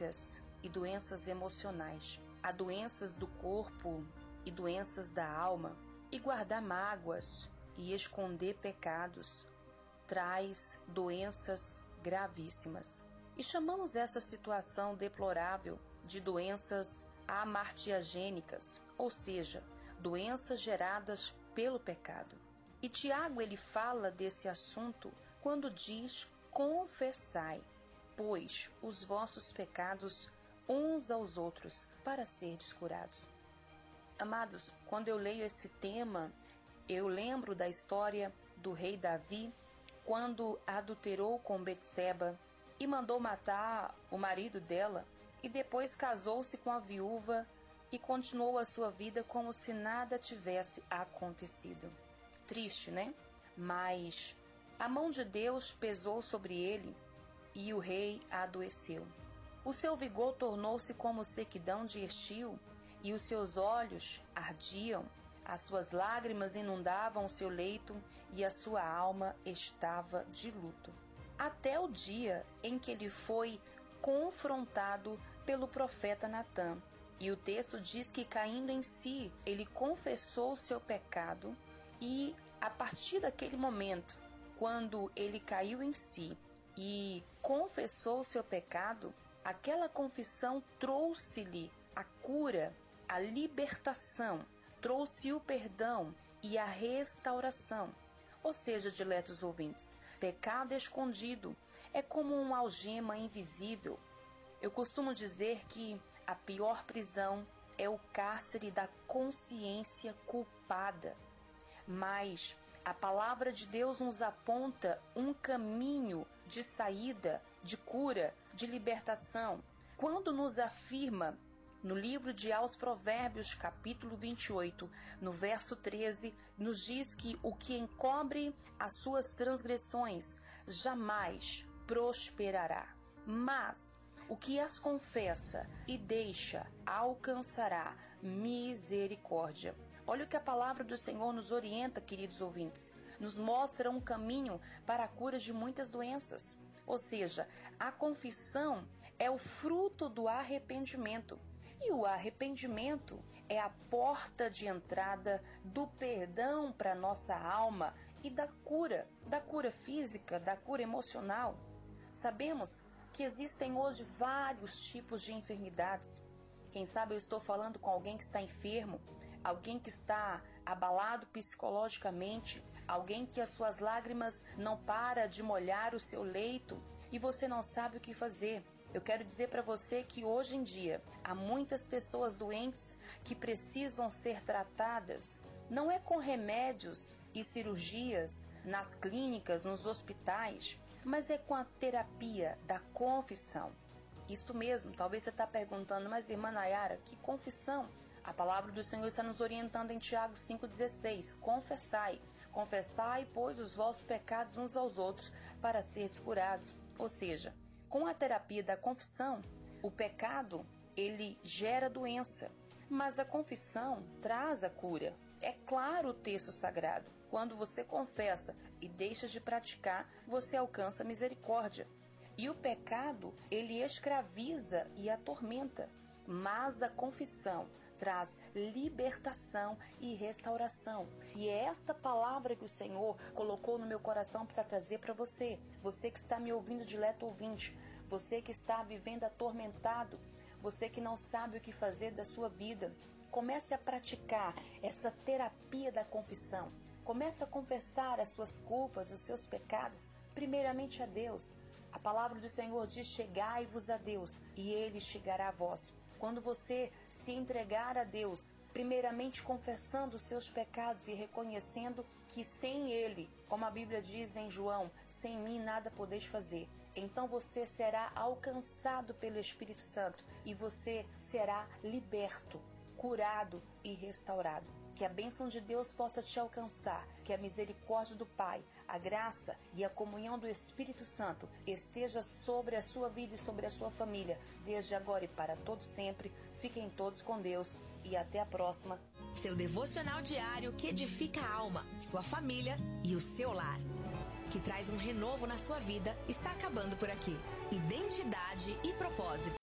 físicas e doenças emocionais. Há doenças do corpo e doenças da alma. E guardar mágoas e esconder pecados traz doenças gravíssimas. E chamamos essa situação deplorável de doenças amartiagênicas, ou seja, doenças geradas pelo pecado. E Tiago ele fala desse assunto quando diz: confessai, pois, os vossos pecados uns aos outros, para serdes curados. Amados, quando eu leio esse tema, eu lembro da história do rei Davi, quando adulterou com Betseba e mandou matar o marido dela, e depois casou-se com a viúva e continuou a sua vida como se nada tivesse acontecido. Triste, né? Mas a mão de Deus pesou sobre ele e o rei adoeceu. O seu vigor tornou-se como sequidão de estio e os seus olhos ardiam, as suas lágrimas inundavam o seu leito e a sua alma estava de luto. Até o dia em que ele foi confrontado pelo profeta Natã. E o texto diz que, caindo em si, ele confessou o seu pecado e, a partir daquele momento, quando ele caiu em si e confessou o seu pecado, aquela confissão trouxe-lhe a cura, a libertação, trouxe o perdão e a restauração. Ou seja, diletos ouvintes, pecado escondido é como uma algema invisível. Eu costumo dizer que a pior prisão é o cárcere da consciência culpada. Mas a palavra de Deus nos aponta um caminho de saída, de cura, de libertação. Quando nos afirma no livro de Aos Provérbios, capítulo 28, no verso 13, nos diz que o que encobre as suas transgressões jamais prosperará, mas o que as confessa e deixa alcançará misericórdia. Olha o que a palavra do Senhor nos orienta, queridos ouvintes. Nos mostra um caminho para a cura de muitas doenças. Ou seja, a confissão é o fruto do arrependimento. E o arrependimento é a porta de entrada do perdão para nossa alma e da cura física, da cura emocional. Sabemos que existem hoje vários tipos de enfermidades. Quem sabe eu estou falando com alguém que está enfermo, alguém que está abalado psicologicamente, alguém que as suas lágrimas não param de molhar o seu leito e você não sabe o que fazer. Eu quero dizer para você que hoje em dia há muitas pessoas doentes que precisam ser tratadas. Não é com remédios e cirurgias nas clínicas, nos hospitais, mas é com a terapia da confissão. Isso mesmo, talvez você está perguntando, mas irmã Nayara, que confissão? A palavra do Senhor está nos orientando em Tiago 5,16. Confessai, pois, os vossos pecados uns aos outros para seres curados. Ou seja, com a terapia da confissão, o pecado, ele gera doença, mas a confissão traz a cura. É claro o texto sagrado. Quando você confessa e deixa de praticar, você alcança misericórdia. E o pecado, ele escraviza e atormenta, mas a confissão traz libertação e restauração. E é esta palavra que o Senhor colocou no meu coração para trazer para você. Você que está me ouvindo, dileto ouvinte, você que está vivendo atormentado, você que não sabe o que fazer da sua vida, comece a praticar essa terapia da confissão. Comece a confessar as suas culpas, os seus pecados, primeiramente a Deus. A palavra do Senhor diz: chegai-vos a Deus, e Ele chegará a vós. Quando você se entregar a Deus, primeiramente confessando os seus pecados e reconhecendo que sem Ele, como a Bíblia diz em João, sem mim nada podeis fazer, então você será alcançado pelo Espírito Santo e você será liberto, curado e restaurado. Que a bênção de Deus possa te alcançar, que a misericórdia do Pai, a graça e a comunhão do Espírito Santo esteja sobre a sua vida e sobre a sua família, desde agora e para todo sempre. Fiquem todos com Deus e até a próxima. Seu devocional diário que edifica a alma, sua família e o seu lar, que traz um renovo na sua vida, está acabando por aqui. Identidade e propósito.